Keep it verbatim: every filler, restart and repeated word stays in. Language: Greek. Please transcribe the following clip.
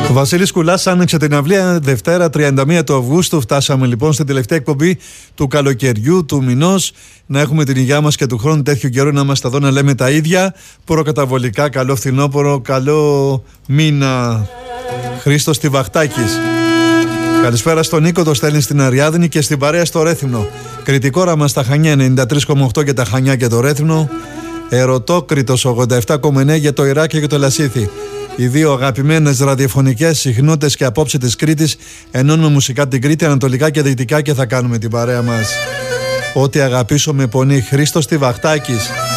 Ο Βασίλης Κουλάς άνοιξε την αυλία Δευτέρα τριάντα μία του Αυγούστου. Φτάσαμε λοιπόν στην τελευταία εκπομπή του καλοκαιριού, του μηνός. Να έχουμε την υγειά μας και του χρόνου τέτοιο καιρό να είμαστε εδώ να λέμε τα ίδια. Προκαταβολικά, καλό φθινόπωρο, καλό μήνα. Χρήστος Τιβαχτάκης. Καλησπέρα στον Νίκο, το στέλνει στην Αριάδνη και στην παρέα στο Ρέθυμνο. Κριτικό όραμα στα Χανιά ενενήντα τρία κόμμα οκτώ για τα Χανιά και το Ρέθυμνο. Ερωτόκριτος ογδόντα επτά κόμμα εννέα για το Ηράκλειο και το Λασίθι. Οι δύο αγαπημένες ραδιοφωνικές συχνότητες και απόψε της Κρήτης ενώνουν μουσικά την Κρήτη ανατολικά και δυτικά και θα κάνουμε την παρέα μας. Ό,τι αγαπήσω με πονή. Χρήστος Τιβαχτάκης.